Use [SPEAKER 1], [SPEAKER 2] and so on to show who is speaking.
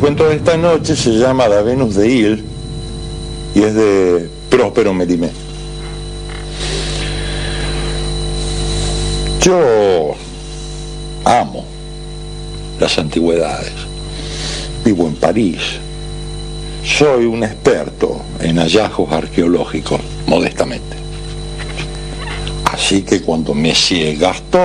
[SPEAKER 1] cuento de esta noche se llama La Venus de Il y es de Próspero Mérimée. Yo amo las antigüedades, vivo en París, soy un experto en hallazgos arqueológicos, modestamente. Así que cuando Monsieur Gaston